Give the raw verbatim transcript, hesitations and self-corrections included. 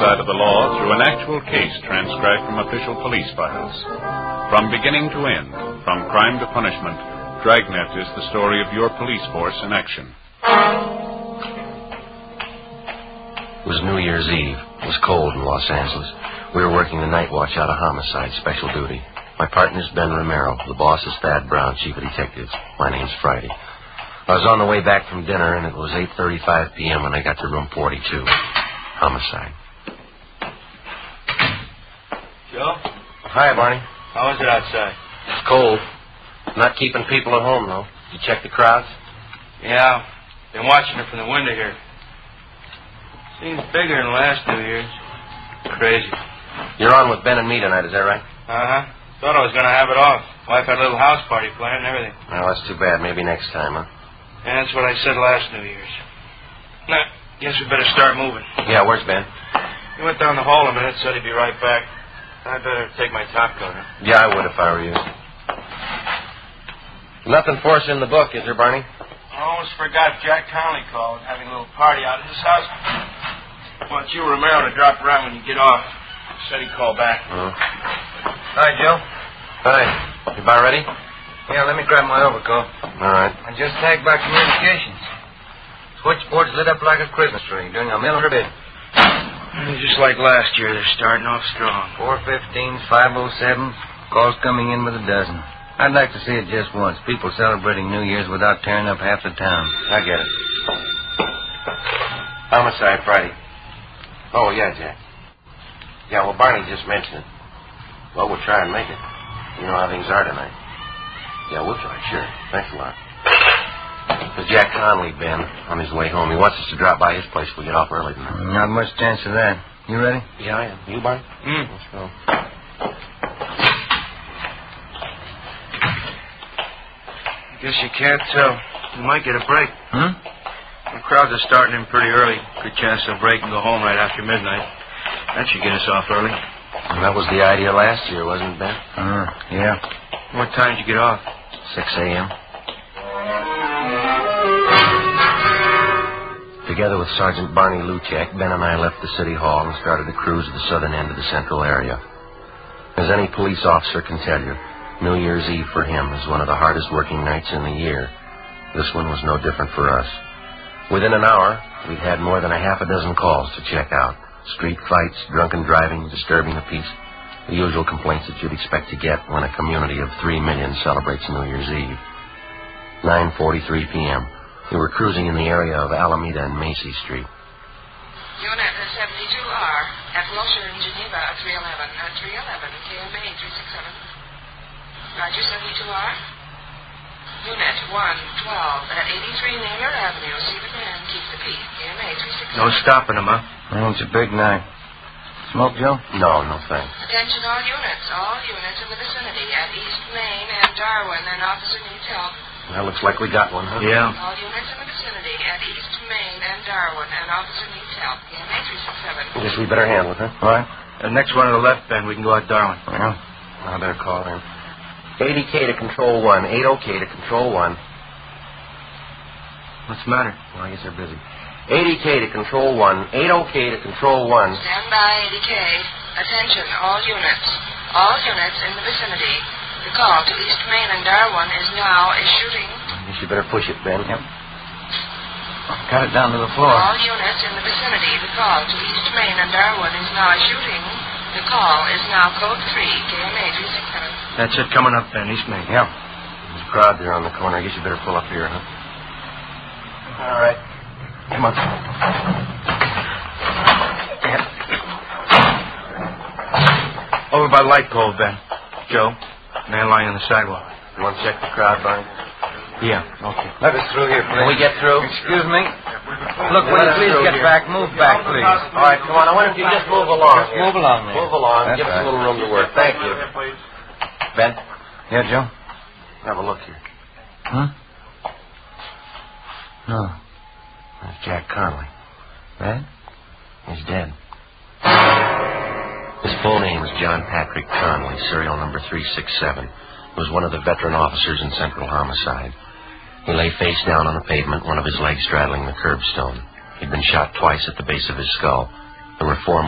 side of the law through an actual case transcribed from official police files. From beginning to end, from crime to punishment, Dragnet is the story of your police force in action. It was New Year's Eve. It was cold in Los Angeles. We were working the night watch out of homicide special duty. My partner's Ben Romero. The boss is Thad Brown, chief of detectives. My name's Friday. I was on the way back from dinner, and it was eight thirty-five p.m. when I got to room forty-two. Homicide. Joe? Hi, Barney. How is it outside? It's cold. Not keeping people at home, though. You check the crowds? Yeah. Been watching it from the window here. Seems bigger than last New Year's. Crazy. You're on with Ben and me tonight, is that right? Uh-huh. Thought I was going to have it off. Wife had a little house party planned and everything. Well, that's too bad. Maybe next time, huh? Yeah, that's what I said last New Year's. Nah, guess we better start moving. Yeah, where's Ben? He went down the hall a minute, said he'd be right back. I better take my top coat, huh? Yeah, I would if I were you. Nothing for us in the book, is there, Barney? I almost forgot Jack Conley called, having a little party out at his house. Want you, Romero, to drop around when you get off. Said he'd call back. Uh-huh. Hi, Joe. Hi. You about ready? Yeah, let me grab my overcoat. All right. I just tagged back communications. Switchboard's lit up like a Christmas tree, doing a million a bit. Just like last year, they're starting off strong. four fifteens, five oh sevens, calls coming in with a dozen. I'd like to see it just once. People celebrating New Year's without tearing up half the town. I get it. Homicide Friday. Oh, yeah, Jack. Yeah, well, Barney just mentioned it. Well, we'll try and make it. You know how things are tonight. Yeah, we'll try, sure. Thanks a lot. There's Jack Conley, Ben, on his way home. He wants us to drop by his place if we get off early tonight. Not much chance of that. You ready? Yeah, I am. You, Barney? Mm. Let's go. Guess you can't tell. You might get a break. Hmm? The crowds are starting in pretty early. Good chance they'll break and go home right after midnight. That should get us off early. And that was the idea last year, wasn't it, Ben? Uh, yeah. What time did you get off? six a.m. Together with Sergeant Barney Luchek, Ben and I left the city hall and started to cruise the southern end of the central area. As any police officer can tell you, New Year's Eve for him is one of the hardest working nights in the year. This one was no different for us. Within an hour, we'd had more than a half a dozen calls to check out. Street fights, drunken driving, disturbing the peace. The usual complaints that you'd expect to get when a community of three million celebrates New Year's Eve. nine forty-three p.m. We were cruising in the area of Alameda and Macy Street. Unit seventy-two R at Wilshire in Geneva at three eleven. At three eleven, K M A three six seven. Roger, seventy-two R. Unit one twelve at eighty-three Naylor Avenue. See the man, keep the peace. K M A three six seven. No stopping them, huh? Well, it's a big night. Smoke, Joe? No, no thanks. Attention all units. All units in the vicinity at East Main and Darwin. An officer needs help. Well, looks like we got one, huh? Yeah. All units in the vicinity at East Main and Darwin. An officer needs help. K M A three six seven. I guess we better handle it, huh? All right. The next one to the left, Ben. We can go out Darwin. Well, I better call him. eighty K to control one. eighty K to control one. What's the matter? Well, I guess they're busy. eighty K to control one. eighty K to control one. Stand by, eighty K. Attention, all units. All units in the vicinity. The call to East Main and Darwin is now a shooting. I guess you better push it, Ben. Yep. Got it down to the floor. All units in the vicinity. The call to East Main and Darwin is now a shooting. The call is now code three, K M A three six seven. That's it coming up, Ben. East Main. Yeah. There's a crowd there on the corner. I guess you better pull up here, huh? All right. Come on. Over by light pole, Ben. Joe, man lying on the sidewalk. You want to check the crowd, Barney? Yeah, okay. Let us through here, please. Can we get through? Excuse me? Look, will Let you us please through get here. back? Move back, please. All right, come on. I wonder if you just move along. Just here. move along there. Move along. That's Give us right. a little room to work. Thank you. Ben, Yeah, Joe? have a look here. Huh? No. There's Jack Conley. That? He's dead. His full name is John Patrick Conley, serial number three six seven. He was one of the veteran officers in Central Homicide. He lay face down on the pavement, one of his legs straddling the curbstone. He'd been shot twice at the base of his skull. There were four